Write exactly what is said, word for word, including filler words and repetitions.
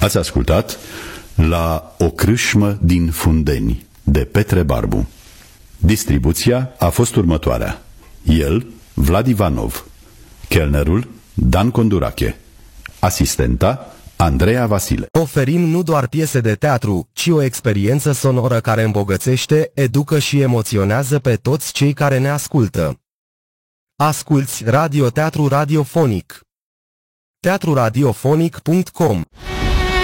Ați ascultat La o crâșmă din Fundeni, de Petre Barbu. Distribuția a fost următoarea: el, Vlad Ivanov; chelnerul, Dan Condurache; asistenta, Andreea Vasile. Oferim nu doar piese de teatru, ci o experiență sonoră care îmbogățește, educă și emoționează pe toți cei care ne ascultă. Asculți radioteatru radiofonic. teatru radiofonic punct com